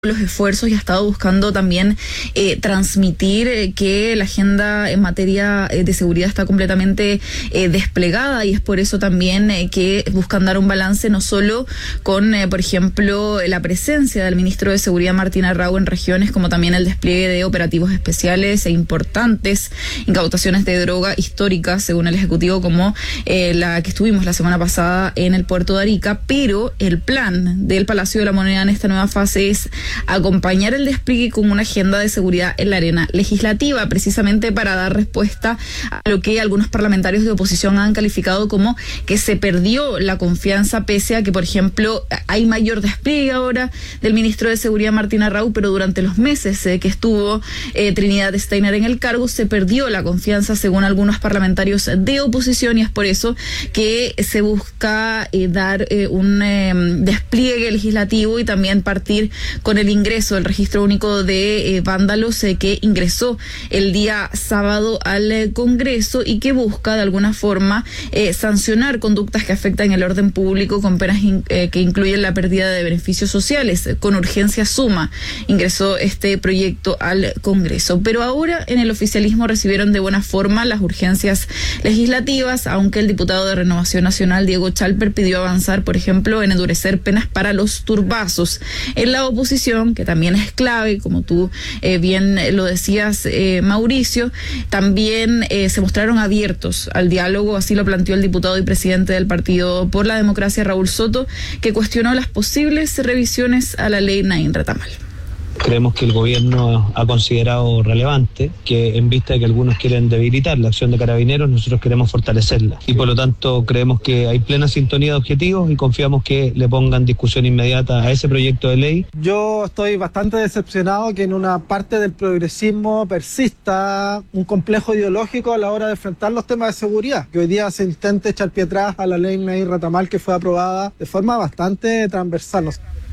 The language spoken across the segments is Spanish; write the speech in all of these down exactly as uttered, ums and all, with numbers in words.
los esfuerzos y ha estado buscando también eh, transmitir eh, que la agenda en materia eh, de seguridad está completamente eh, desplegada, y es por eso también eh, que buscan dar un balance no solo con, eh, por ejemplo, la presencia del ministro de Seguridad Martín Arrau en regiones, como también el despliegue de operativos especiales e importantes, incautaciones de droga históricas, según el Ejecutivo, como eh, la que estuvimos la semana pasada en el puerto de Arica, pero el plan del Palacio de la Moneda en esta nueva fase es acompañar el despliegue con una agenda de seguridad en la arena legislativa, precisamente para dar respuesta a lo que algunos parlamentarios de oposición han calificado como que se perdió la confianza, pese a que, por ejemplo, hay mayor despliegue ahora del ministro de Seguridad Martín Arrau, pero durante los meses eh, que estuvo eh, Trinidad Steiner en el cargo se perdió la confianza, según algunos parlamentarios de oposición, y es por eso que se busca eh, dar eh, un eh, despliegue legislativo y también partir con el ingreso del registro único de eh, vándalos eh, que ingresó el día sábado al eh, Congreso, y que busca de alguna forma eh, sancionar conductas que afectan el orden público con penas in, eh, que incluyen la pérdida de beneficios sociales. Con urgencia suma ingresó este proyecto al Congreso, pero ahora en el oficialismo recibieron de buena forma las urgencias legislativas, aunque el diputado de Renovación Nacional, Diego Chalper, pidió avanzar, por ejemplo, en endurecer penas para los turbazos. En la oposición, que también es clave, como tú eh, bien lo decías, eh, Mauricio, también eh, se mostraron abiertos al diálogo, así lo planteó el diputado y presidente del Partido por la Democracia, Raúl Soto, que cuestionó las posibles revisiones a la ley Naín Retamal. Creemos que el gobierno ha considerado relevante que, en vista de que algunos quieren debilitar la acción de Carabineros, nosotros queremos fortalecerla, y por lo tanto creemos que hay plena sintonía de objetivos y confiamos que le pongan discusión inmediata a ese proyecto de ley. Yo estoy bastante decepcionado que en una parte del progresismo persista un complejo ideológico a la hora de enfrentar los temas de seguridad, que hoy día se intente echar pie atrás a la ley Naín Retamal, que fue aprobada de forma bastante transversal.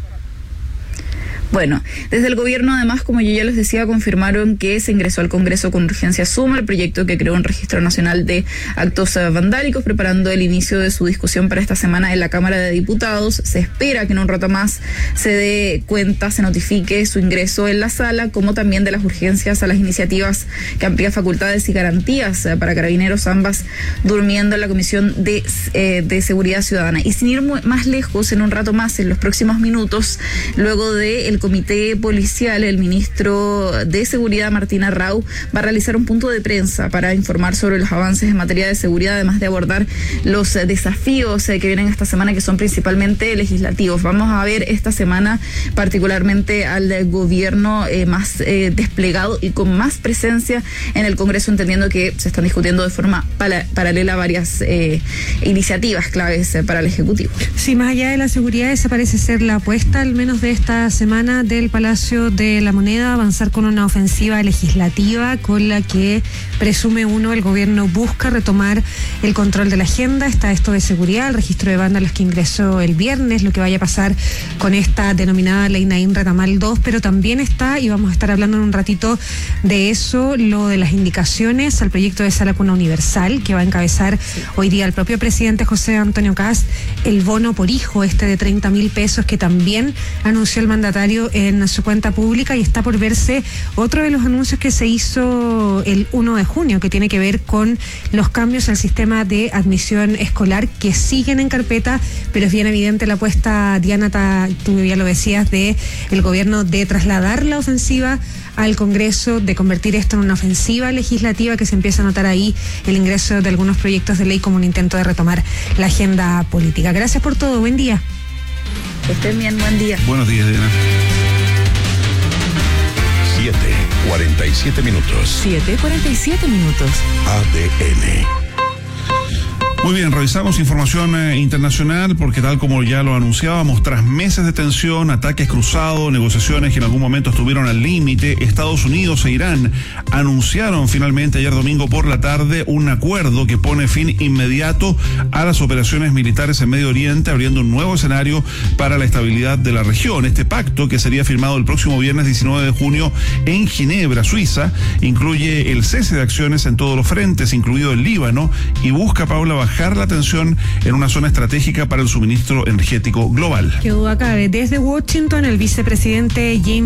Bueno, desde el gobierno, además, como yo ya les decía, confirmaron que se ingresó al Congreso con urgencia suma el proyecto que creó un registro nacional de actos vandálicos, preparando el inicio de su discusión para esta semana en la Cámara de Diputados. Se espera que en un rato más se dé cuenta, se notifique su ingreso en la sala, como también de las urgencias a las iniciativas que amplían facultades y garantías para Carabineros, ambas durmiendo en la Comisión de, eh, de Seguridad Ciudadana. Y sin ir muy, más lejos, en un rato más, en los próximos minutos, luego de el Comité Policial, el ministro de Seguridad Martín Arrau va a realizar un punto de prensa para informar sobre los avances en materia de seguridad, además de abordar los desafíos que vienen esta semana, que son principalmente legislativos. Vamos a ver esta semana particularmente al gobierno eh, más eh, desplegado y con más presencia en el Congreso, entendiendo que se están discutiendo de forma para, paralela varias eh, iniciativas claves eh, para el Ejecutivo. Sí, más allá de la seguridad, esa parece ser la apuesta, al menos de esta semana, del Palacio de la Moneda, avanzar con una ofensiva legislativa con la que, presume uno, el gobierno busca retomar el control de la agenda. Está esto de seguridad, el registro de vándalos que ingresó el viernes, lo que vaya a pasar con esta denominada ley Naín Retamal dos, pero también está, y vamos a estar hablando en un ratito de eso, lo de las indicaciones al proyecto de Sala Cuna Universal, que va a encabezar sí. hoy día el propio presidente José Antonio Kast, el bono por hijo este de treinta mil pesos que también anunció el mandatario en su cuenta pública, y está por verse otro de los anuncios que se hizo el primero de junio, que tiene que ver con los cambios al sistema de admisión escolar, que siguen en carpeta, pero es bien evidente la apuesta, Diana, ta, tú ya lo decías, de el gobierno de trasladar la ofensiva al Congreso, de convertir esto en una ofensiva legislativa, que se empieza a notar ahí el ingreso de algunos proyectos de ley como un intento de retomar la agenda política. Gracias por todo, buen día. Que estén bien, buen día. Buenos días, Diana. siete, cuarenta y siete minutos. siete, cuarenta y siete minutos. A D N. Muy bien, revisamos información eh, internacional, porque tal como ya lo anunciábamos, tras meses de tensión, ataques cruzados, negociaciones que en algún momento estuvieron al límite, Estados Unidos e Irán anunciaron finalmente ayer domingo por la tarde un acuerdo que pone fin inmediato a las operaciones militares en Medio Oriente, abriendo un nuevo escenario para la estabilidad de la región. Este pacto, que sería firmado el próximo viernes diecinueve de junio en Ginebra, Suiza, incluye el cese de acciones en todos los frentes, incluido el Líbano, y busca, Paula, bajar bajar la tensión en una zona estratégica para el suministro energético global. Que duda cabe. Desde Washington, el vicepresidente James